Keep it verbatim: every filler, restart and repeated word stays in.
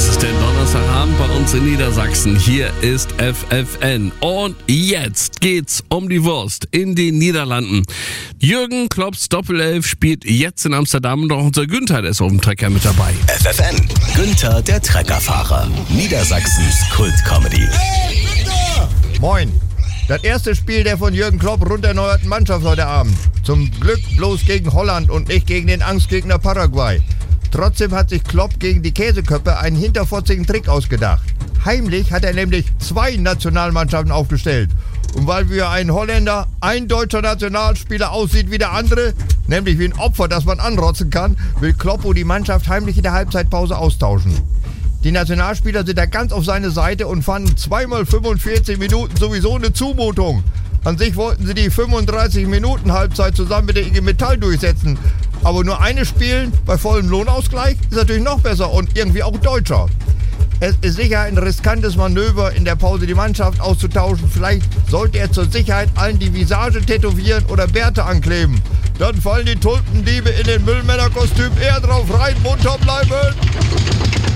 Das ist der Donnerstagabend bei uns in Niedersachsen. Hier ist F F N. Und jetzt geht's um die Wurst in den Niederlanden. Jürgen Klopps Doppelelf spielt jetzt in Amsterdam und auch unser Günther, der ist auf dem Trecker mit dabei. F F N, Günther, der Treckerfahrer. Niedersachsens Kultcomedy. Hey, Günther! Moin. Das erste Spiel der von Jürgen Klopp rund erneuerten Mannschaft heute Abend. Zum Glück bloß gegen Holland und nicht gegen den Angstgegner Paraguay. Trotzdem hat sich Klopp gegen die Käseköppe einen hinterfotzigen Trick ausgedacht. Heimlich hat er nämlich zwei Nationalmannschaften aufgestellt. Und weil wie ein Holländer, ein deutscher Nationalspieler aussieht wie der andere, nämlich wie ein Opfer, das man anrotzen kann, will Kloppo die Mannschaft heimlich in der Halbzeitpause austauschen. Die Nationalspieler sind da ganz auf seine Seite und fanden zweimal fünfundvierzig Minuten sowieso eine Zumutung. An sich wollten sie die fünfunddreißig Minuten Halbzeit zusammen mit der I G Metall durchsetzen. Aber nur eine spielen bei vollem Lohnausgleich ist natürlich noch besser und irgendwie auch deutscher. Es ist sicher ein riskantes Manöver, in der Pause die Mannschaft auszutauschen. Vielleicht sollte er zur Sicherheit allen die Visage tätowieren oder Bärte ankleben. Dann fallen die Tulpendiebe in den Müllmännerkostüm eher drauf rein, munter bleiben.